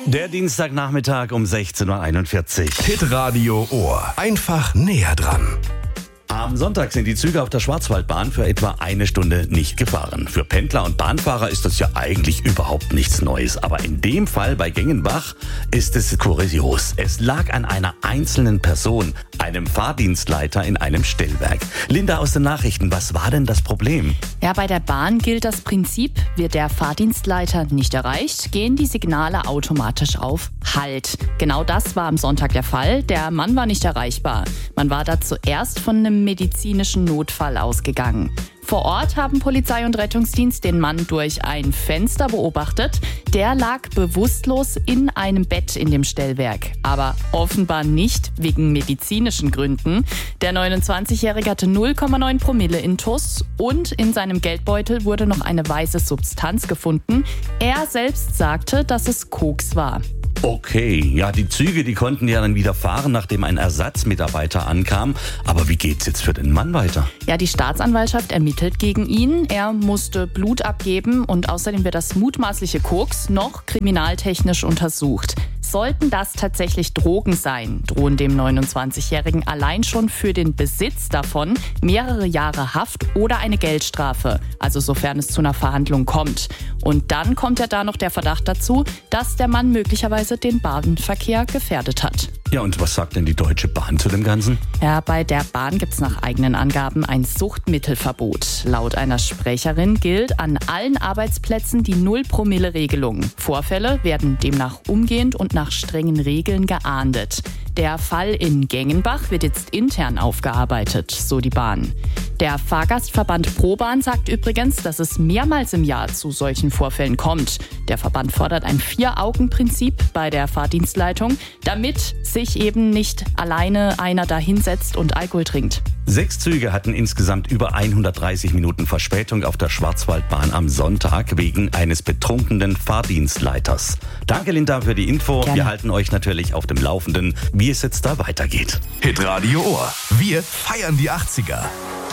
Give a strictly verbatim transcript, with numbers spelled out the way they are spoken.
Der Dienstagnachmittag um sechzehn Uhr einundvierzig. Hitradio Ohr. Einfach näher dran. Am Sonntag sind die Züge auf der Schwarzwaldbahn für etwa eine Stunde nicht gefahren. Für Pendler und Bahnfahrer ist das ja eigentlich überhaupt nichts Neues. Aber in dem Fall bei Gengenbach ist es kurios. Es lag an einer einzelnen Person, einem Fahrdienstleiter in einem Stellwerk. Linda aus den Nachrichten, was war denn das Problem? Ja, bei der Bahn gilt das Prinzip, wird der Fahrdienstleiter nicht erreicht, gehen die Signale automatisch auf Halt. Genau das war am Sonntag der Fall. Der Mann war nicht erreichbar. Man war da zuerst von einem medizinischen Notfall ausgegangen. Vor Ort haben Polizei und Rettungsdienst den Mann durch ein Fenster beobachtet. Der lag bewusstlos in einem Bett in dem Stellwerk. Aber offenbar nicht wegen medizinischen Gründen. Der neunundzwanzigjährige hatte null Komma neun Promille Intus und in seinem Geldbeutel wurde noch eine weiße Substanz gefunden. Er selbst sagte, dass es Koks war. Okay, ja, die Züge, die konnten ja dann wieder fahren, nachdem ein Ersatzmitarbeiter ankam. Aber wie geht's jetzt für den Mann weiter? Ja, die Staatsanwaltschaft ermittelt gegen ihn. Er musste Blut abgeben und außerdem wird das mutmaßliche Koks noch kriminaltechnisch untersucht. Sollten das tatsächlich Drogen sein, drohen dem neunundzwanzigjährigen allein schon für den Besitz davon mehrere Jahre Haft oder eine Geldstrafe, also sofern es zu einer Verhandlung kommt. Und dann kommt ja da noch der Verdacht dazu, dass der Mann möglicherweise den Bahnverkehr gefährdet hat. Ja, und was sagt denn die Deutsche Bahn zu dem Ganzen? Ja, bei der Bahn gibt es nach eigenen Angaben ein Suchtmittelverbot. Laut einer Sprecherin gilt an allen Arbeitsplätzen die Null-Promille-Regelung. Vorfälle werden demnach umgehend und nach strengen Regeln geahndet. Der Fall in Gengenbach wird jetzt intern aufgearbeitet, so die Bahn. Der Fahrgastverband ProBahn sagt übrigens, dass es mehrmals im Jahr zu solchen Vorfällen kommt. Der Verband fordert ein Vier-Augen-Prinzip bei der Fahrdienstleitung, damit sich eben nicht alleine einer da hinsetzt und Alkohol trinkt. Sechs Züge hatten insgesamt über hundertdreißig Minuten Verspätung auf der Schwarzwaldbahn am Sonntag wegen eines betrunkenen Fahrdienstleiters. Danke, Linda, für die Info. Gerne. Wir halten euch natürlich auf dem Laufenden, wie es jetzt da weitergeht. Hitradio Ohr. Wir feiern die achtziger.